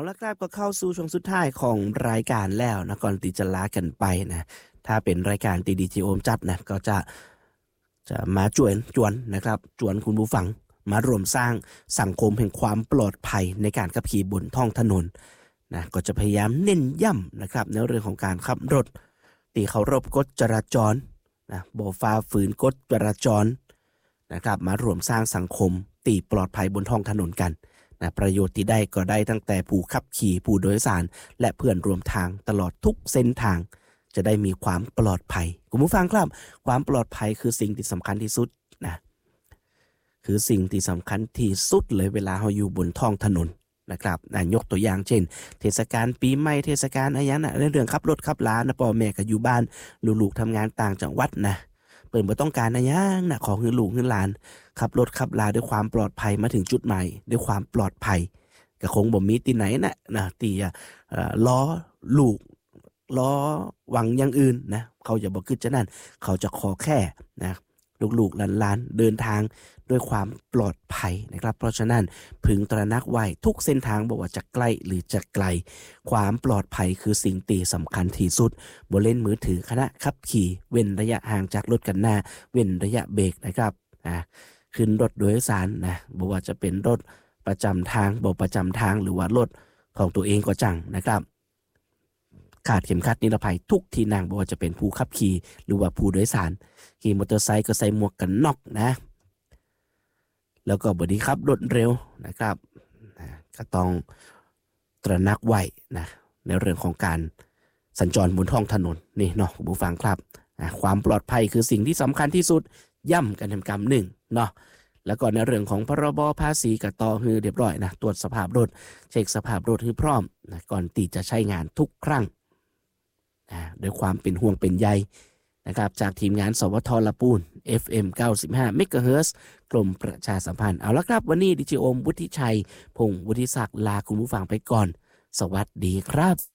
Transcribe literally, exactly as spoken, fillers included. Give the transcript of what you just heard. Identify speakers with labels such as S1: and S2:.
S1: ละครับก็เข้าสู่ช่วงสุดท้ายของรายการแล้วนะก่อนที่จะลากันไปนะถ้าเป็นรายการตีดีจีโอมจัดนะก็จะจะมาจวนจวนนะครับจวนคุณผู้ฟังมารวมสร้างสังคมแห่งความปลอดภัยในการขับขี่บนท้องถนนนะก็จะพยายามเน้นย้ำนะครับในเรื่องของการขับรถตีเคารพกฎจราจรนะบ่ฝ่าฝืนกฎจราจรนะครับมารวมสร้างสังคมตีปลอดภัยบนท้องถนนกันนะประโยชน์ที่ได้ก็ได้ตั้งแต่ผู้ขับขี่ผู้โดยสารและเพื่อนร่วมทางตลอดทุกเส้นทางจะได้มีความปลอดภัยคุณผู้ฟังครับความปลอดภัยคือสิ่งที่สำคัญที่สุดนะคือสิ่งที่สำคัญที่สุดเลยเวลาเราอยู่บนท้องถนนนะครับนะยกตัวอย่างเช่นเทศกาลปีใหม่เทศกาลอะไรอย่างนั้นเรื่องขับรถขับลานะพ่อแม่ก็อยู่บ้านลูกๆทำงานต่างจังหวัดนะเปิ่นบ่ต้องการอะไรอย่างนะขอให้ลูกให้หลานขับรถขับลาด้วยความปลอดภัยมาถึงจุดหมายด้วยความปลอดภัยก็คงบ่มีที่ไหนนะนะที่เอ่อล้อลูกล้อหวังอย่างอื่นนะเขาจะบ่คิดจะนั่นเขาจะขอแค่นะลูกๆหลานๆเดินทางด้วยความปลอดภัยนะครับเพราะฉะนั้นพึงตระหนักไว้ทุกเส้นทางบ่ว่าจะใกล้หรือจะไกลความปลอดภัยคือสิ่งที่สำคัญที่สุดบ่เล่นมือถือขณะขับขี่เว้นระยะห่างจากรถกันหน้าเว้นระยะเบรกนะครับอ่าขึ้นรถโดยสารนะบ่ว่าจะเป็นรถประจำทางบ่ประจำทางหรือว่ารถของตัวเองก็จังนะครับขาดเข็มขัดนิรภัยทุกที่นั่งบ่ว่าจะเป็นผู้ขับขี่หรือว่าผู้โดยสารขี่มอเตอร์ไซค์ก็ใส่หมวกกันน็อกนะแล้วก็บ่ดีครับรถเร็วนะครับนะก็ต้องตระหนักไว้นะในเรื่องของการสัญจรบนท้องถนนนี่เนาะคุณผู้ฟังครับนะความปลอดภัยคือสิ่งที่สำคัญที่สุดย่ำกันทำกรรมหนึ่งเนาะแล้วก็ในเรื่องของพรบภาษีกับต่อฮือเรียบร้อยนะตรวจสภาพรถเช็คสภาพรถให้พร้อมนะก่อนที่จะใช้งานทุกครั้งนะด้วยความเป็นห่วงเป็นใยนะครับจากทีมงานสวทละปูน เอฟ เอ็ม เก้าสิบห้า เมกะเฮิรตซ์ กรมประชาสัมพันธ์เอาละครับวันนี้ดิจิโอมวุฒิชัยพงศ์วุฒิศักดิ์ลาคุณผู้ฟังไปก่อนสวัสดีครับ